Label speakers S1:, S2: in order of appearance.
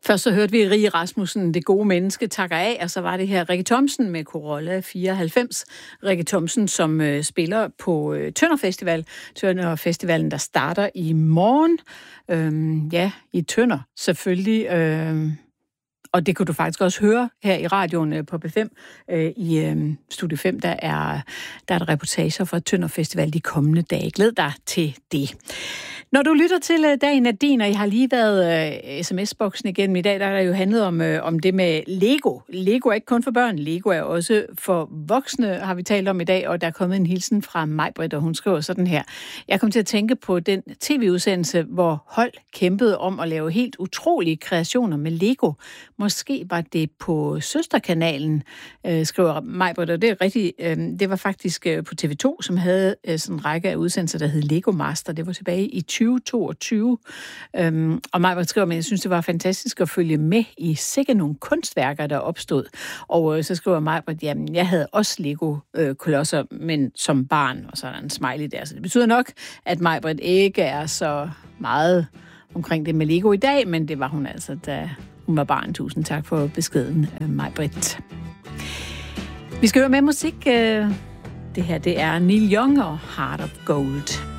S1: Først så hørte vi Rie Rasmussen, Det gode menneske, takker af, og så var det her Rikke Thomsen med Corolla 94. Rikke Thomsen, som spiller på Tønder Festival. Tønder Festivalen, der starter i morgen. I Tønder selvfølgelig. Og det kunne du faktisk også høre her i radioen på P5. I Studie 5, der er der reportager fra Tønder Festival de kommende dage. Glæd dig til det. Når du lytter til Dagen er din, og jeg har lige været sms-boksen igennem i dag, der er det jo handlet om det med Lego. Lego er ikke kun for børn, Lego er også for voksne, har vi talt om i dag, og der er kommet en hilsen fra Maj-Britt, og hun skriver sådan her. Jeg kom til at tænke på den tv-udsendelse, hvor hold kæmpede om at lave helt utrolige kreationer med Lego. Måske var det på Søsterkanalen, skriver Maj-Britt, og det er rigtigt. Det var faktisk på TV2, som havde sådan en række af udsendelser, der hed Lego Master. Det var tilbage i 2022. Og Maj-Britt skriver, men jeg synes, det var fantastisk at følge med i sikke nogle kunstværker, der opstod. Og så skriver Maj-Britt, jamen, jeg havde også Lego-kolosser, men som barn, og så er der en smiley der. Så det betyder nok, at Maj-Britt ikke er så meget omkring det med Lego i dag, men det var hun altså, da hun var barn. Tusind tak for beskeden, Maj-Britt. Vi skal høre med musik. Det her, det er Neil Young og Heart of Gold.